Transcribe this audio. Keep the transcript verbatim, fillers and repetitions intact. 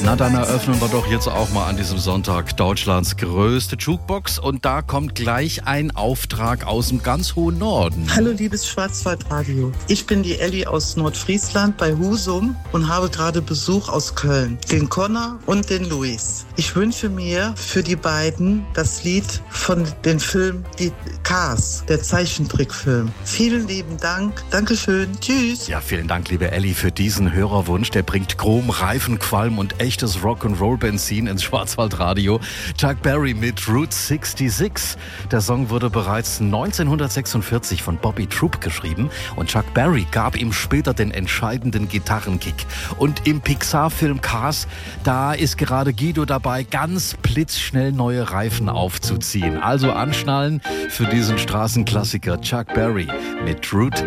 Na, dann eröffnen wir doch jetzt auch mal an diesem Sonntag Deutschlands größte Jukebox. Und da kommt gleich ein Auftrag aus dem ganz hohen Norden. Hallo liebes Schwarzwaldradio. Ich bin die Elli aus Nordfriesland bei Husum und habe gerade Besuch aus Köln. Den Connor und den Luis. Ich wünsche mir für die beiden das Lied von dem Film Die Cars, der Zeichentrickfilm. Vielen lieben Dank. Dankeschön. Tschüss. Ja, vielen Dank, liebe Elli, für diesen Hörerwunsch. Der bringt Chrom, Reifen, Qualm und echtes Rock'n'Roll-Benzin ins Schwarzwaldradio. Chuck Berry mit Route sechsundsechzig. Der Song wurde bereits neunzehnhundertsechsundvierzig von Bobby Troup geschrieben und Chuck Berry gab ihm später den entscheidenden Gitarrenkick. Und im Pixar-Film Cars, da ist gerade Guido dabei, ganz blitzschnell neue Reifen aufzuziehen. Also anschnallen für diesen Straßenklassiker Chuck Berry mit Route